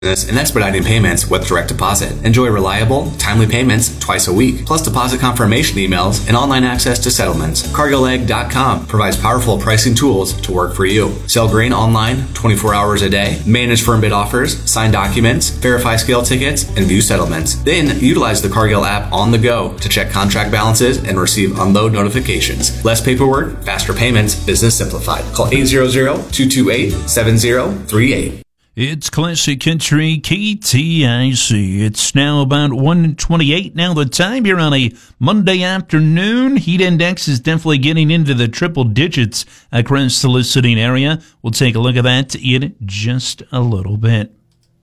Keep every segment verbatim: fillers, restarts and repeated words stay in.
and expediting payments with direct deposit. Enjoy reliable, timely payments twice a week, plus deposit confirmation emails and online access to settlements. Cargill Egg dot com provides powerful pricing tools to work for you. Sell grain online twenty-four hours a day, manage firm bid offers, sign documents, verify scale tickets, and view settlements. Then utilize the Cargill app on the go to check contract balances and receive unload notifications. Less paperwork, faster payments, business simplified. Call eight hundred, two two eight, seven zero three eight. It's Classic Country K T I C. It's now about one twenty-eight. Now the time here on a Monday afternoon. Heat index is definitely getting into the triple digits across the listening area. We'll take a look at that in just a little bit.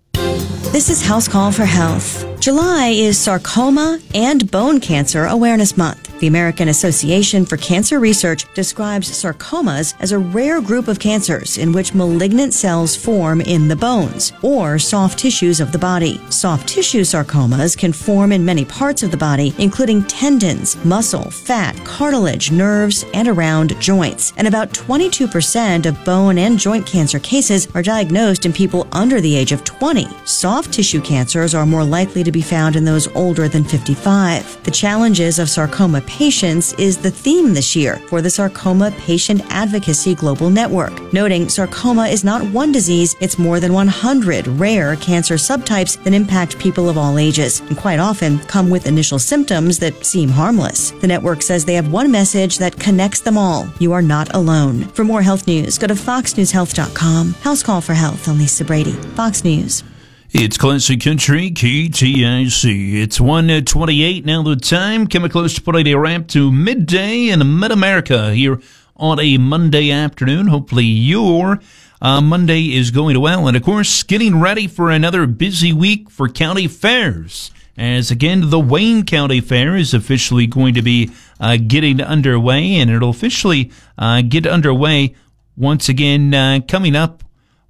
This is House Call for Health. July is Sarcoma and Bone Cancer Awareness Month. The American Association for Cancer Research describes sarcomas as a rare group of cancers in which malignant cells form in the bones or soft tissues of the body. Soft tissue sarcomas can form in many parts of the body, including tendons, muscle, fat, cartilage, nerves, and around joints. And about twenty-two percent of bone and joint cancer cases are diagnosed in people under the age of twenty. Soft tissue cancers are more likely to be found in those older than fifty-five. The challenges of sarcoma patients is the theme this year for the Sarcoma Patient Advocacy Global Network, noting sarcoma is not one disease, it's more than one hundred rare cancer subtypes that impact people of all ages and quite often come with initial symptoms that seem harmless. The network says they have one message that connects them all. You are not alone. For more health news, go to fox news health dot com. House Call for Health, I'm Lisa Brady, Fox News. It's Classic Country K T I C. It's one twenty-eight now the time. Coming close to putting a wrap to midday in Mid-America here on a Monday afternoon. Hopefully your uh, Monday is going well. And, of course, getting ready for another busy week for county fairs. As, again, the Wayne County Fair is officially going to be uh, getting underway. And it'll officially uh, get underway once again uh, coming up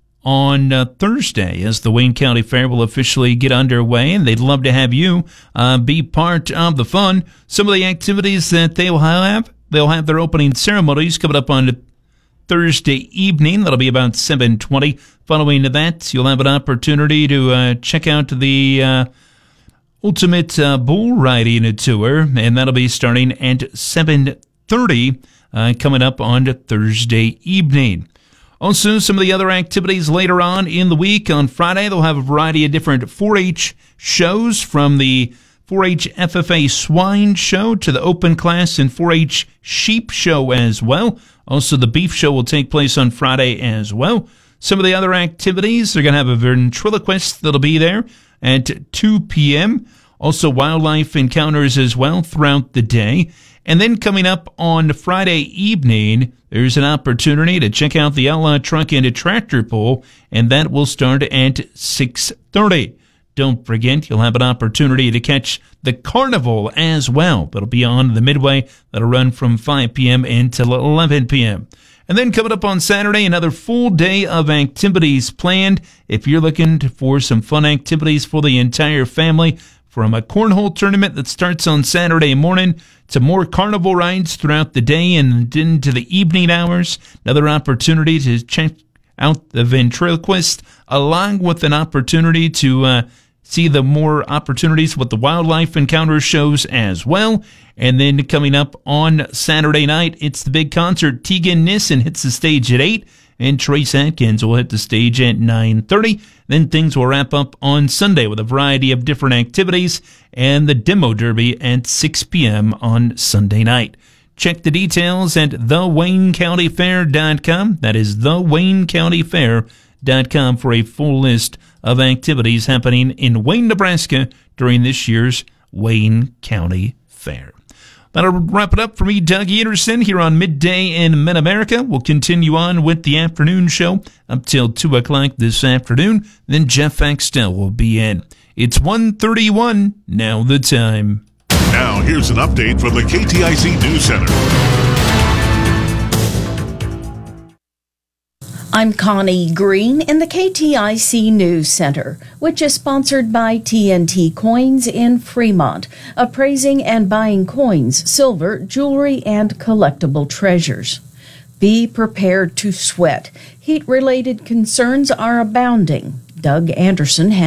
on uh, Thursday as the Wayne County Fair will officially get underway, and they'd love to have you uh, be part of the fun. Some of the activities that they will have, they'll have their opening ceremonies coming up on Thursday evening. That'll be about seven twenty. Following that, you'll have an opportunity to uh, check out the uh, Ultimate uh, Bull Riding Tour, and that'll be starting at seven thirty uh, coming up on Thursday evening. Also, some of the other activities later on in the week. On Friday, they'll have a variety of different four H shows, from the four H F F A Swine Show to the Open Class and four H Sheep Show as well. Also, the Beef Show will take place on Friday as well. Some of the other activities, they're going to have a ventriloquist that'll be there at two p.m. Also, wildlife encounters as well throughout the day. And then coming up on Friday evening, there's an opportunity to check out the Outlaw Truck and a Tractor Pull, and that will start at six thirty. Don't forget, you'll have an opportunity to catch the Carnival as well. That'll be on the Midway. That'll run from five p.m. until eleven p.m. And then coming up on Saturday, another full day of activities planned. If you're looking for some fun activities for the entire family, from a cornhole tournament that starts on Saturday morning to more carnival rides throughout the day and into the evening hours. Another opportunity to check out the ventriloquist, along with an opportunity to uh, see the more opportunities with the wildlife encounter shows as well. And then coming up on Saturday night, it's the big concert. Tegan Nissen hits the stage at eight, and Trace Atkins will hit the stage at nine thirty. Then things will wrap up on Sunday with a variety of different activities and the Demo Derby at six p.m. on Sunday night. Check the details at the wayne county fair dot com. That is the wayne county fair dot com for a full list of activities happening in Wayne, Nebraska during this year's Wayne County Fair. That'll wrap it up for me, Doug Anderson, here on Midday in Mid-America. We'll continue on with the afternoon show up till two o'clock this afternoon. Then Jeff Axtell will be in. It's one thirty-one, now the time. Now here's an update from the K T I C News Center. I'm Connie Green in the K T I C News Center, which is sponsored by T N T Coins in Fremont, appraising and buying coins, silver, jewelry, and collectible treasures. Be prepared to sweat. Heat-related concerns are abounding. Doug Anderson